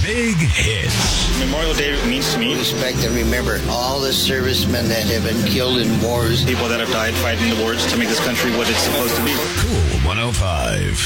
big hits. Memorial Day means to me respect and remember all the servicemen that have been killed in wars. People that have died fighting the wars to make this country what it's supposed to be. Cool 105.